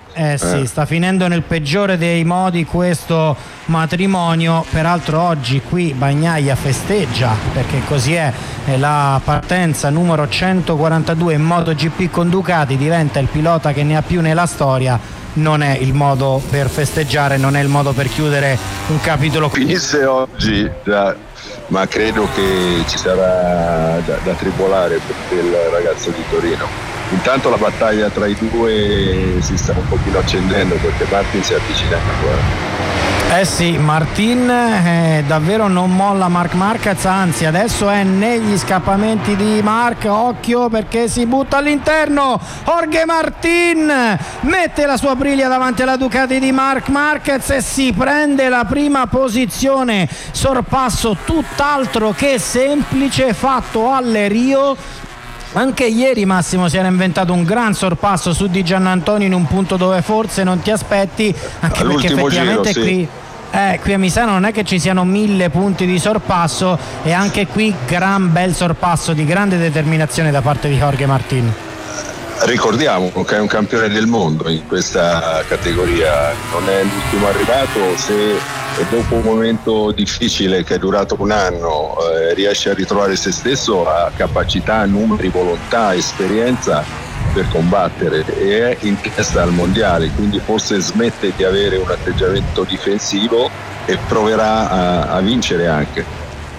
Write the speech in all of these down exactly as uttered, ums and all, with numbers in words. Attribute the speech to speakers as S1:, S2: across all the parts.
S1: Eh sì,
S2: Eh.
S1: sta finendo nel peggiore dei modi questo matrimonio. Peraltro oggi qui Bagnaia festeggia, perché così è, è la partenza numero centoquarantadue in MotoGP con Ducati, diventa il pilota che ne ha più nella storia. Non è il modo per festeggiare, non è il modo per chiudere un capitolo.
S2: Finisse oggi, già, ma credo che ci sarà da, da tribolare per il ragazzo di Torino. Intanto la battaglia tra i due si sta un pochino accendendo, perché Martin si avvicina ancora.
S1: Eh sì, Martin eh, davvero non molla Marc Marquez, anzi adesso è negli scappamenti di Marc, occhio perché si butta all'interno. Jorge Martin mette la sua briglia davanti alla Ducati di Marc Marquez e si prende la prima posizione, sorpasso tutt'altro che semplice fatto alle Rio. Anche ieri Massimo si era inventato un gran sorpasso su Di Giannantonio in un punto dove forse non ti aspetti, anche perché effettivamente
S2: giro, sì.
S1: qui Eh, qui a Misano non è che ci siano mille punti di sorpasso, e anche qui gran bel sorpasso di grande determinazione da parte di Jorge Martin.
S2: Ricordiamo che è un campione del mondo in questa categoria, non è l'ultimo arrivato. Se dopo un momento difficile che è durato un anno eh, riesce a ritrovare se stesso, ha capacità, numeri, volontà, esperienza per combattere e è in testa al mondiale, quindi forse smette di avere un atteggiamento difensivo e proverà a, a vincere anche.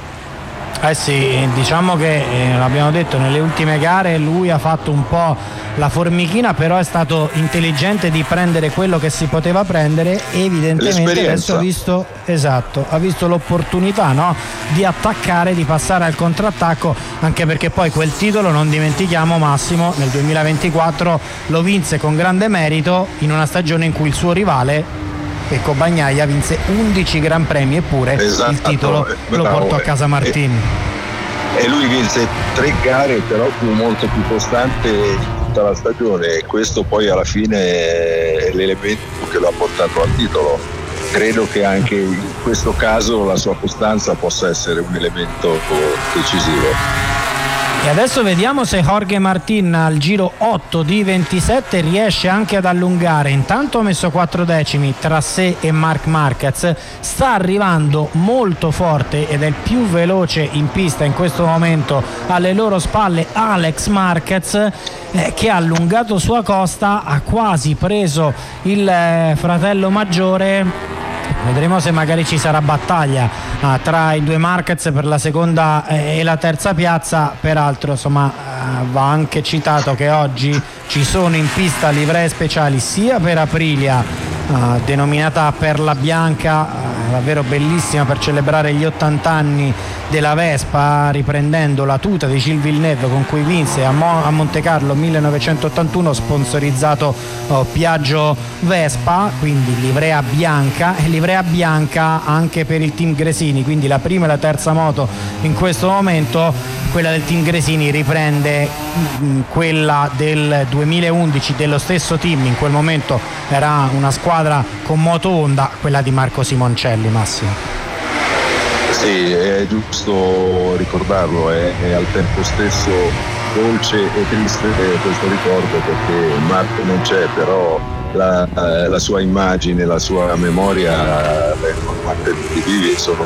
S1: Eh sì, diciamo che eh, l'abbiamo detto, nelle ultime gare lui ha fatto un po' la formichina, però è stato intelligente di prendere quello che si poteva prendere, e evidentemente adesso ha visto, esatto, ha visto l'opportunità, no? Di attaccare, di passare al contrattacco, anche perché poi quel titolo, non dimentichiamo Massimo, nel duemilaventiquattro lo vinse con grande merito in una stagione in cui il suo rivale Pecco Bagnaia vinse undici Gran Premi, eppure
S2: esatto,
S1: il titolo
S2: eh,
S1: lo
S2: bravo,
S1: portò a casa Martin.
S2: E, e lui vinse tre gare, però fu molto più costante in tutta la stagione, e questo poi alla fine è l'elemento che lo ha portato al titolo. Credo che anche in questo caso la sua costanza possa essere un elemento decisivo.
S1: E adesso vediamo se Jorge Martin al giro otto di ventisette riesce anche ad allungare. Intanto ha messo quattro decimi tra sé e Marc Marquez, sta arrivando molto forte ed è il più veloce in pista in questo momento alle loro spalle Alex Marquez, eh, che ha allungato sua costa, ha quasi preso il eh, fratello maggiore. Vedremo se magari ci sarà battaglia ah, tra i due Marquez per la seconda eh, e la terza piazza. Peraltro insomma eh, va anche citato che oggi ci sono in pista livree speciali sia per Aprilia, eh, denominata Perla Bianca, eh, davvero bellissima, per celebrare gli ottanta anni della Vespa, riprendendo la tuta di Gilles Villeneuve con cui vinse a, Mo- a Monte Carlo millenovecentottantuno, sponsorizzato oh, Piaggio Vespa, quindi livrea bianca, e livrea bianca anche per il team Gresini, quindi la prima e la terza moto in questo momento. Quella del team Gresini riprende mh, quella del duemilaundici dello stesso team, in quel momento era una squadra con moto Honda, quella di Marco Simoncelli. Massimo.
S2: Sì, è giusto ricordarlo, è, è al tempo stesso dolce e triste questo ricordo, perché Marco non c'è, però la, la sua immagine, la sua memoria vengono mantenuti vivi e sono.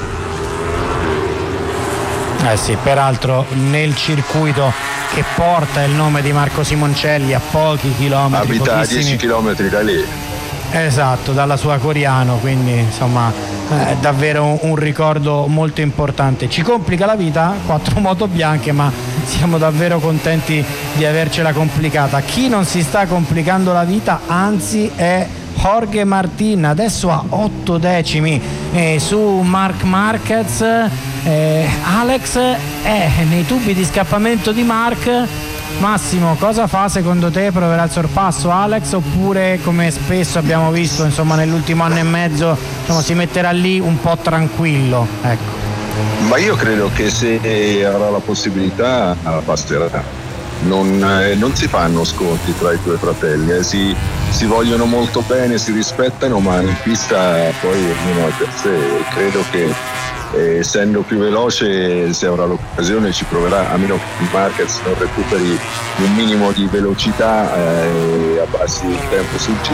S1: Eh sì, peraltro nel circuito che porta il nome di Marco Simoncelli, a pochi chilometri,
S2: abita a dieci chilometri da lì.
S1: Esatto, dalla sua Coriano, quindi insomma è eh, davvero un, un ricordo molto importante. Ci complica la vita, quattro moto bianche, ma siamo davvero contenti di avercela complicata. Chi non si sta complicando la vita, anzi, è Jorge Martin, adesso a otto decimi eh, su Marc Marquez. eh, Alex è nei tubi di scappamento di Marc. Massimo, cosa fa secondo te? Proverà il sorpasso Alex, oppure, come spesso abbiamo visto insomma nell'ultimo anno e mezzo, insomma, si metterà lì un po' tranquillo? Ecco.
S2: Ma io credo che se avrà la possibilità passerà. Non, eh, non si fanno sconti tra i due fratelli, eh. si, si vogliono molto bene, si rispettano, ma in pista poi ognuno è per sé. Credo che eh, essendo più veloce, se avrà l'occasione ci proverà, a meno che Marquez non recuperi un minimo di velocità eh, e abbassi il tempo sul giro.